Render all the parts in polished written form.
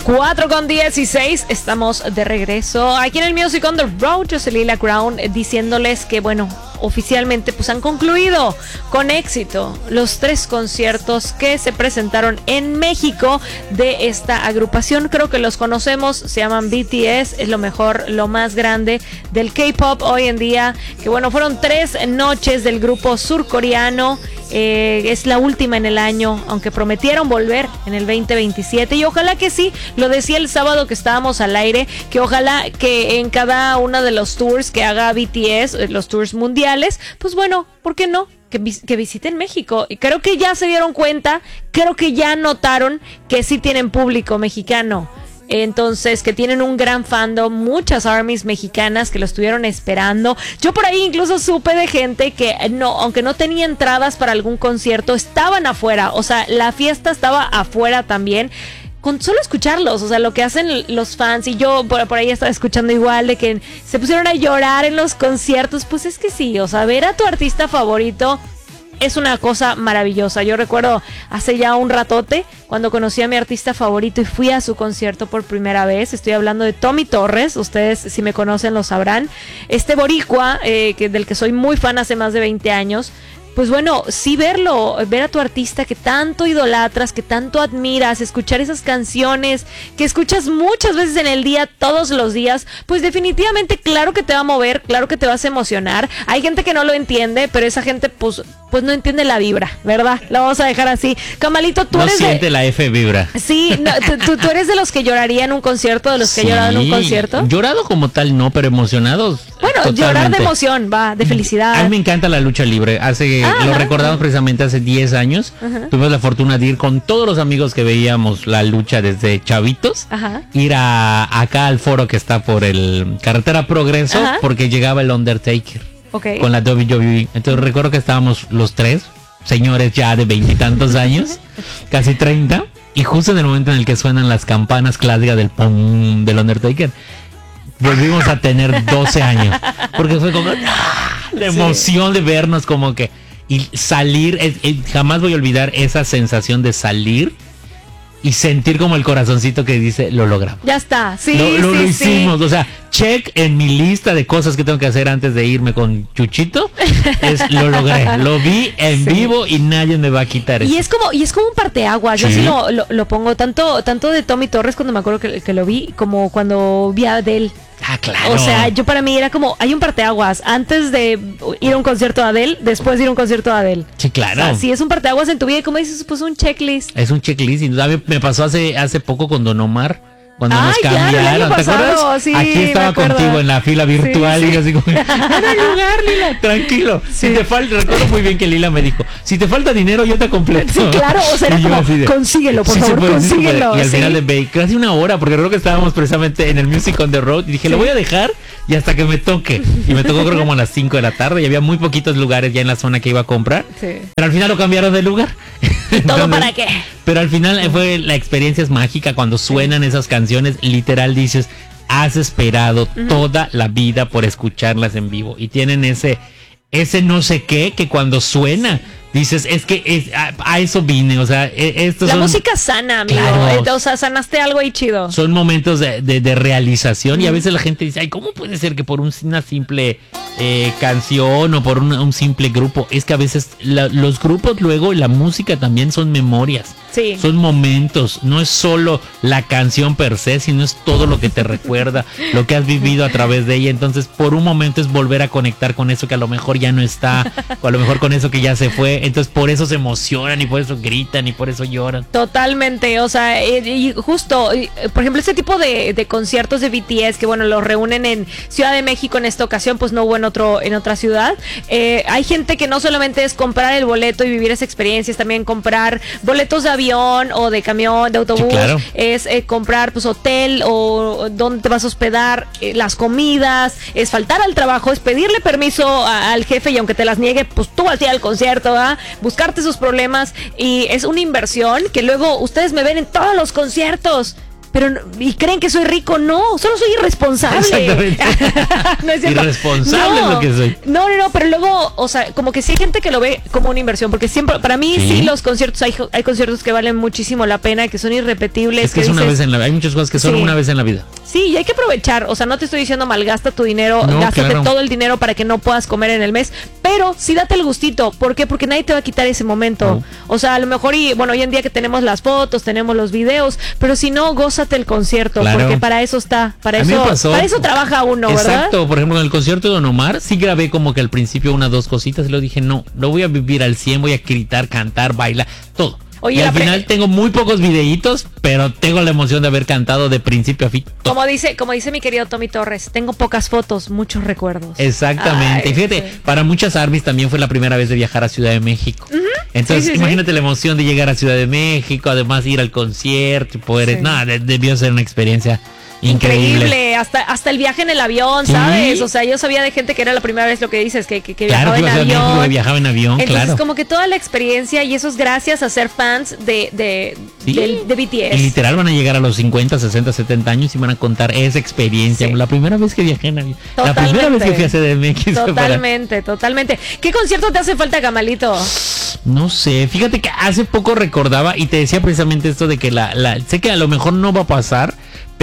4:16, estamos de regreso aquí en el Music on the Road. Yo soy Lila Crown, diciéndoles que, bueno, oficialmente pues han concluido con éxito los 3 conciertos que se presentaron en México de esta agrupación. Creo que los conocemos, se llaman BTS, es lo mejor, lo más grande del K-pop hoy en día. Que bueno, fueron 3 noches del grupo surcoreano. Es la última en el año, aunque prometieron volver en el 2027 y ojalá que sí. Lo decía el sábado que estábamos al aire, que ojalá que en cada uno de los tours que haga BTS, los tours mundiales, pues bueno, ¿por qué no? Que visiten México. Y creo que ya se dieron cuenta, creo que ya notaron que sí tienen público mexicano. Entonces, que tienen un gran fandom, muchas ARMYs mexicanas que lo estuvieron esperando. Yo por ahí incluso supe de gente que no, aunque no tenía entradas para algún concierto, estaban afuera. O sea, la fiesta estaba afuera también. Con solo escucharlos, o sea, lo que hacen los fans, y yo por ahí estaba escuchando igual de que se pusieron a llorar en los conciertos. Pues es que sí, o sea, ver a tu artista favorito es una cosa maravillosa. Yo recuerdo hace ya un ratote cuando conocí a mi artista favorito y fui a su concierto por primera vez. Estoy hablando de Tommy Torres. Ustedes, si me conocen, lo sabrán. Este boricua, del que soy muy fan hace más de 20 años. Pues bueno, sí verlo, ver a tu artista que tanto idolatras, que tanto admiras, escuchar esas canciones que escuchas muchas veces en el día, todos los días, pues definitivamente claro que te va a mover, claro que te vas a emocionar. Hay gente que no lo entiende, pero esa gente pues no entiende la vibra, ¿verdad? La vamos a dejar así. Camalito, tú eres siente la F vibra. Sí, no, tú eres de los que lloraría en un concierto, de los que Sí, llorado en un concierto. Llorado como tal no, pero emocionados. Bueno, totalmente. Llorar de emoción, va, de felicidad. A mí me encanta la lucha libre. Lo recordamos precisamente hace 10 años. Ajá. Tuvimos la fortuna de ir con todos los amigos que veíamos la lucha desde chavitos. Ajá. Ir acá al foro que está por el Carretera Progreso. Ajá. Porque llegaba el Undertaker. Okay. Con la WWE. Entonces recuerdo que estábamos los 3 señores ya de 20 y tantos años, casi 30. Y justo en el momento en el que suenan las campanas clásicas del pum del Undertaker, volvimos a tener 12 años. Porque fue como la emoción de vernos como que... Y salir, jamás voy a olvidar esa sensación de salir y sentir como el corazoncito que dice, lo logramos. Ya está, sí, lo hicimos, o sea, check en mi lista de cosas que tengo que hacer antes de irme con Chuchito, lo logré, lo vi en vivo y nadie me va a quitar eso. Y es como un parteaguas, yo sí lo pongo, tanto de Tommy Torres cuando me acuerdo que lo vi, como cuando vi a Adele. Ah, claro. O sea, yo para mí era como, hay un parteaguas antes de ir a un concierto de Adele, después de ir a un concierto de Adele. Sí, claro. O sea, sí, es un parteaguas en tu vida y como dices, pues un checklist. Es un checklist y a mí me pasó hace poco con Don Omar. Cuando nos cambiaron, ¿te acuerdas? Sí, aquí estaba contigo en la fila virtual, sí. Y yo así como, ¡van a lugar, Lila! Tranquilo. Sí. Si te falta, recuerdo muy bien que Lila me dijo, si te falta dinero, yo te completo. Sí, claro, o sea, era como, consíguelo, por favor, consíguelo. Y al final de casi una hora, porque creo que estábamos precisamente en el Music on the Road, y dije, lo voy a dejar y hasta que me toque. Y me tocó creo como a las 5 de la tarde, y había muy poquitos lugares ya en la zona que iba a comprar. Sí. Pero al final lo cambiaron de lugar. ¿Y todo para qué? Pero al final la experiencia es mágica cuando suenan esas canciones, literal dices, has esperado toda la vida por escucharlas en vivo y tienen ese no sé qué que cuando suena dices, a eso vine, o sea, la música sana, amigo, claro, o sea, sanaste algo ahí chido. Son momentos de realización y a veces la gente dice, ay, ¿cómo puede ser que por una simple canción o por un simple grupo? Es que a veces los grupos luego, la música también son memorias. Sí. Son momentos, no es solo la canción per se, sino es todo lo que te recuerda, lo que has vivido a través de ella. Entonces, por un momento es volver a conectar con eso que a lo mejor ya no está, o a lo mejor con eso que ya se fue. Entonces, por eso se emocionan y por eso gritan y por eso lloran. Totalmente, o sea, y justo, por ejemplo, este tipo de conciertos de BTS que, bueno, los reúnen en Ciudad de México en esta ocasión, pues no hubo en otra ciudad. Hay gente que no solamente es comprar el boleto y vivir esa experiencia, es también comprar boletos de avión o de camión, de autobús, sí, claro. Es comprar pues hotel o dónde te vas a hospedar, las comidas, es faltar al trabajo, es pedirle permiso al jefe y aunque te las niegue, pues tú vas a ir al concierto, ¿verdad? Buscarte sus problemas y es una inversión que luego ustedes me ven en todos los conciertos. y creen que soy rico. No, solo soy irresponsable. Exactamente. No es cierto. Irresponsable es lo que soy. No, pero luego, o sea, como que sí hay gente que lo ve como una inversión, porque siempre, para mí sí los conciertos, hay conciertos que valen muchísimo la pena, que son irrepetibles. Es que es una vez en la vida, hay muchas cosas que son una vez en la vida. Sí, y hay que aprovechar, o sea, no te estoy diciendo malgasta tu dinero, no, gástate todo el dinero para que no puedas comer en el mes, pero sí date el gustito. ¿Por qué? Porque nadie te va a quitar ese momento. No. O sea, a lo mejor, y bueno, hoy en día que tenemos las fotos, tenemos los videos, pero si no, gózate el concierto, porque para eso está, para eso trabaja uno, ¿verdad? Exacto, por ejemplo, en el concierto de Don Omar, sí grabé como que al principio 1 o 2 cositas y luego dije, no, lo voy a vivir al 100, voy a gritar, cantar, bailar, todo. Oye, y al final tengo muy pocos videitos, pero tengo la emoción de haber cantado de principio a fin. Como dice mi querido Tommy Torres, tengo pocas fotos, muchos recuerdos. Exactamente. Y fíjate, para muchas ARMYs también fue la primera vez de viajar a Ciudad de México. Entonces, imagínate la emoción de llegar a Ciudad de México, además ir al concierto y poder... debió ser una experiencia increíble. Hasta el viaje en el avión, ¿sabes? O sea, yo sabía de gente que era la primera vez, lo que dices, que viajaba en avión. México, viajaba en avión. Entonces, como que toda la experiencia, y eso es gracias a ser fans de BTS. Y literal van a llegar a los 50, 60, 70 años y van a contar esa experiencia. La primera vez que viajé en avión. La primera vez que fui a CDMX. Totalmente. ¿Qué concierto te hace falta, Gamalito? No sé, fíjate que hace poco recordaba y te decía precisamente esto de que sé que a lo mejor no va a pasar,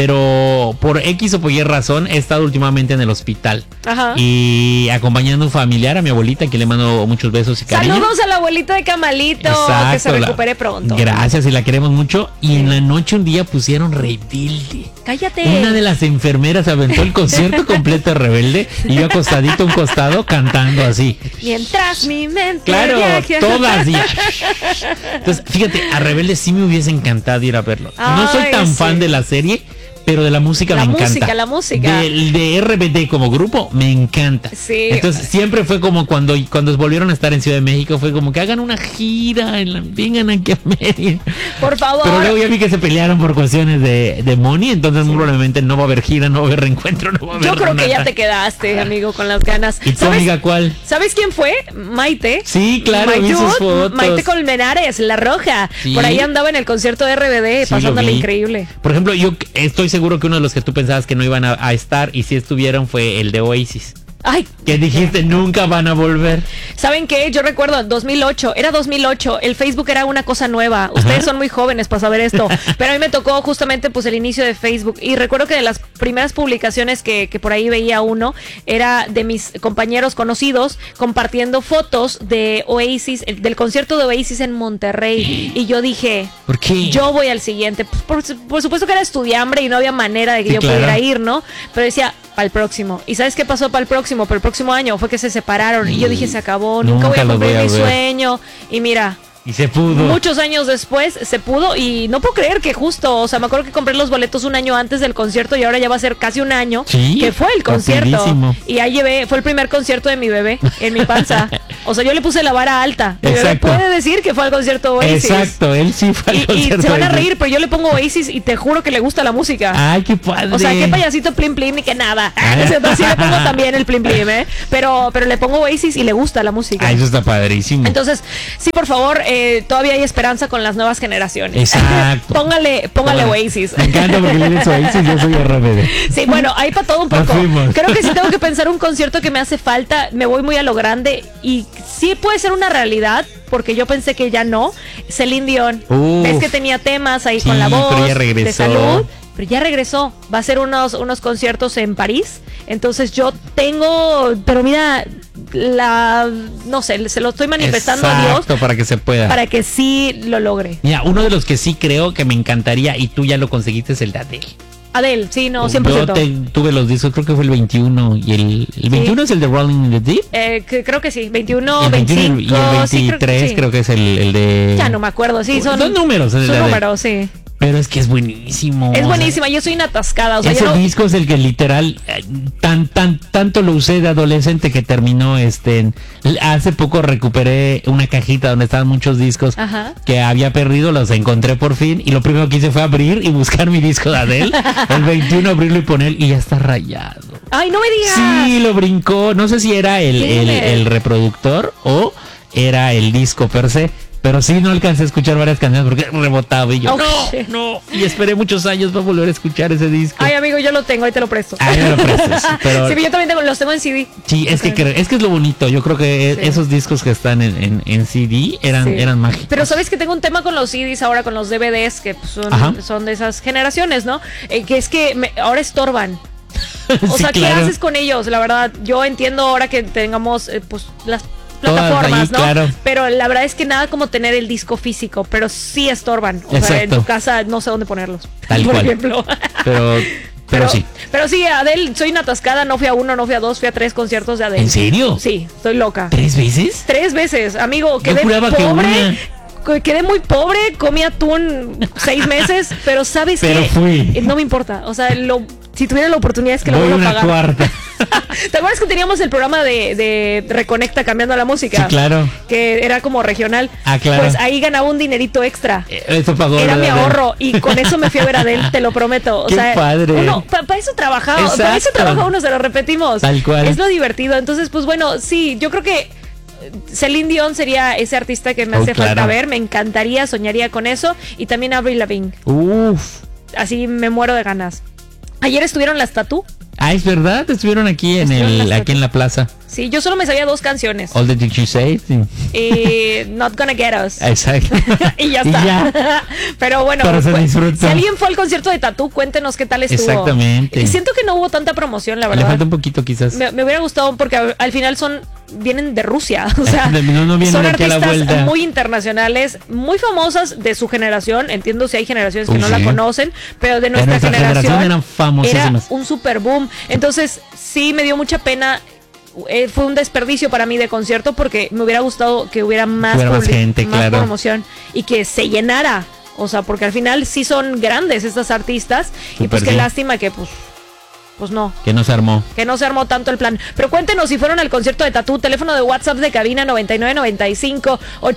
pero por X o por Y razón he estado últimamente en el hospital. Ajá. Y acompañando a un familiar, a mi abuelita, que le mando muchos besos y cariño. Saludos a la abuelita de Camalito. Exacto, que se recupere pronto. Gracias, y la queremos mucho. Y en la noche un día pusieron Rebelde. Cállate. Una de las enfermeras aventó el concierto completo de Rebelde y yo acostadito a un costado cantando así. Mientras mi mente todas. Entonces, fíjate, a Rebelde sí me hubiese encantado ir a verlo. No soy tan fan de la serie, pero de la música me encanta. La música. De RBD como grupo me encanta. Sí. Entonces siempre fue como cuando volvieron a estar en Ciudad de México, fue como que hagan una gira, vengan aquí a Mérida. Por favor. Pero luego ya vi que se pelearon por cuestiones de money, entonces muy probablemente no va a haber gira, no va a haber reencuentro, no va a haber Yo creo nada. Que ya te quedaste, amigo, con las ganas. ¿Y tu amiga cuál? ¿Sabes quién fue? Maite. Sí, claro, vi sus fotos. Maite Colmenares, La Roja. Sí. Por ahí andaba en el concierto de RBD, pasándole increíble. Por ejemplo, yo estoy seguro que uno de los que tú pensabas que no iban a estar, y si estuvieron, fue el de Oasis. Ay, que dijiste nunca van a volver. ¿Saben qué? Yo recuerdo 2008, el Facebook era una cosa nueva. Ustedes son muy jóvenes para saber esto, pero a mí me tocó justamente pues el inicio de Facebook, y recuerdo que de las primeras publicaciones que por ahí veía uno era de mis compañeros conocidos compartiendo fotos de Oasis, del concierto de Oasis en Monterrey, y yo dije, ¿por qué? Yo voy al siguiente. Por supuesto que era estudiambre y no había manera de que yo pudiera ir, ¿no? Pero decía, para el próximo. ¿Y sabes qué pasó para el próximo? Pero el próximo año fue que se separaron y yo dije, se acabó, nunca voy a cumplir mi sueño. Y mira, y se pudo. Muchos años después se pudo, y no puedo creer que justo, o sea, me acuerdo que compré los boletos un año antes del concierto y ahora ya va a ser casi un año que fue el concierto. Rapidísimo. Y ahí fue el primer concierto de mi bebé en mi panza. O sea, yo le puse la vara alta. Mi bebé puede decir que fue al concierto Oasis. Exacto, él sí fue al concierto. Y se van a reír, pero yo le pongo Oasis y te juro que le gusta la música. Ay, qué padre. O sea, qué payasito plim plim ni que nada. Sí le pongo también el plim plim, pero le pongo Oasis y le gusta la música. Ay, eso está padrísimo. Entonces, sí, por favor, todavía hay esperanza con las nuevas generaciones. Exacto. Póngale Oasis. Me encanta porque le dices Oasis, yo soy RBD. Sí, bueno, hay para todo un poco. Creo que sí tengo que pensar un concierto que me hace falta. Me voy muy a lo grande y sí puede ser una realidad, porque yo pensé que ya no. Celine Dion. Ves que tenía temas ahí con la voz, pero ya regresó. De salud. Pero ya regresó. Va a hacer unos conciertos en París. Entonces pero mira, no sé, se lo estoy manifestando a Dios. Para que se pueda. Para que sí lo logre. Mira, uno de los que sí creo que me encantaría, y tú ya lo conseguiste, es el de Adele. Adele, sí, no, 100%. Yo tuve los discos, creo que fue el 21, y el 21 es el de Rolling in the Deep. Creo que sí, 21, 25. Y el 23 creo que es el de... Ya no me acuerdo, sí, son números. Son números, sí. Pero es que es buenísimo. Es buenísima, yo soy una atascada. O sea, ese disco es el que literal tanto lo usé de adolescente que terminó hace poco recuperé una cajita donde estaban muchos discos que había perdido, los encontré por fin, y lo primero que hice fue abrir y buscar mi disco de Adele, el 21, abrirlo y poner, y ya está rayado. Ay, no me digas. Sí, lo brincó, no sé si era el reproductor o era el disco per se, Pero sí, no alcancé a escuchar varias canciones porque rebotaba y yo, no. Y esperé muchos años para volver a escuchar ese disco. Ay, amigo, yo lo tengo, ahí te lo presto. Ay, me lo prestas. Pero... Sí, yo también los tengo en CD. Sí, es que es lo bonito. Yo creo que esos discos que están en CD eran mágicos. Pero sabes que tengo un tema con los CDs ahora, con los DVDs, que pues, son de esas generaciones, ¿no? Que es que ahora estorban. O sea, ¿qué haces con ellos? La verdad, yo entiendo ahora que tengamos pues las plataformas, ahí, ¿no? Claro. Pero la verdad es que nada como tener el disco físico, pero sí estorban. O sea, en tu casa no sé dónde ponerlos. Tal por cual. ejemplo. Pero sí. Pero sí, Adele, soy una atascada, no fui a 1, no fui a 2, fui a 3 conciertos de Adele. ¿En serio? Sí, estoy loca. ¿3 veces? 3 veces, amigo, quedé pobre. Quedé muy pobre, comí atún 6 meses, pero ¿sabes qué? Fui. No me importa, o sea, si tuviera la oportunidad es que lo voy vuelvo a pagar. Cuarta. ¿Te acuerdas que teníamos el programa de Reconecta cambiando la música? Sí, claro. Que era como regional. Ah, claro. Pues ahí ganaba un dinerito extra. Eso pagó. Era mi ahorro y con eso me fui a ver a Adele, te lo prometo. O Qué sea, padre. Uno, para eso trabajaba, uno, se lo repetimos. Tal cual. Es lo divertido. Entonces, pues bueno, sí, yo creo que Celine Dion sería ese artista que me hace falta ver. Me encantaría, soñaría con eso. Y también Avril Lavigne. Uf. Así me muero de ganas. Ayer estuvieron las Tatú. Ah, es verdad, estuvieron aquí aquí en la plaza. Sí, yo solo me sabía 2 canciones. All the Things You Say. Y Not Gonna Get Us. Exacto. Y ya está. Pero bueno, si alguien fue al concierto de Tatú, cuéntenos qué tal estuvo. Exactamente. Siento que no hubo tanta promoción, la verdad. Le falta un poquito quizás. Me hubiera gustado porque al final vienen de Rusia. O sea, no son artistas muy internacionales, muy famosas de su generación. Entiendo si hay generaciones que no la conocen, pero de nuestra generación eran famosísimas. Era un super boom. Entonces, sí me dio mucha pena. Fue un desperdicio para mí de concierto porque me hubiera gustado que hubiera más gente, más promoción y que se llenara, o sea, porque al final sí son grandes estas artistas. Super, y pues qué lástima que pues no. Que no se armó. Que no se armó tanto el plan. Pero cuéntenos si fueron al concierto de Tatú. Teléfono de WhatsApp de cabina 9995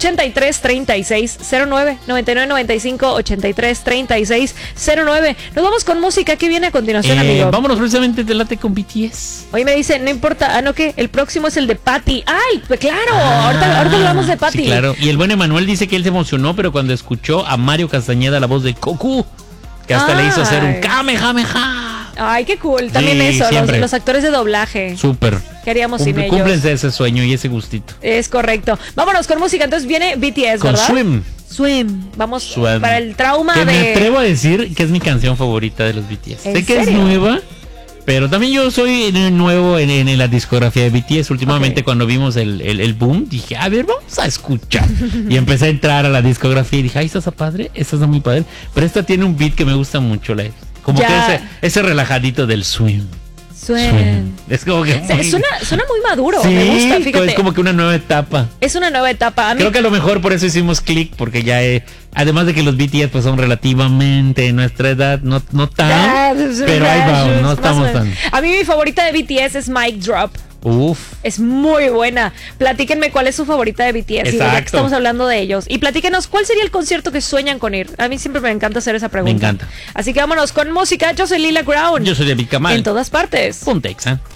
833609. 9995 833609. Nos vamos con música. ¿Qué viene a continuación, amigo? Vámonos precisamente de late con BTS. Hoy me dice, no importa. No, ¿qué? El próximo es el de Patty. ¡Ay! Claro. Ahorita hablamos de Patty. Sí, claro. Y el buen Emanuel dice que él se emocionó, pero cuando escuchó a Mario Castañeda, la voz de Goku, que hasta le hizo hacer un Kamehameha. Ay, qué cool. También eso, los actores de doblaje. Súper. ¿Qué haríamos sin ellos? Cúmplense ese sueño y ese gustito. Es correcto. Vámonos con música. Entonces viene BTS, ¿verdad? Con Swim. Vamos para el trauma que me atrevo a decir que es mi canción favorita de los BTS. Sé que es nueva, pero también yo soy nuevo en la discografía de BTS. Últimamente cuando vimos el boom, dije, a ver, vamos a escuchar. Y empecé a entrar a la discografía y dije, ay, esta está padre, esta está muy padre. Pero esta tiene un beat que me gusta mucho, como que ese relajadito del swim. Es como que suena muy maduro. Sí, me gusta, fíjate. Es como que una nueva etapa. Es una nueva etapa. Creo que a lo mejor por eso hicimos clic, porque ya además de que los BTS pues son relativamente en nuestra edad, no tan, pero ahí vamos, no estamos tan. A mí mi favorita de BTS es Mic Drop. Uf. Es muy buena. Platíquenme cuál es su favorita de BTS. Y ya que estamos hablando de ellos. Y platíquenos cuál sería el concierto que sueñan con ir. A mí siempre me encanta hacer esa pregunta. Me encanta. Así que vámonos con música. Yo soy Lila Crown. Yo soy David Kamal. En todas partes. Pontexa.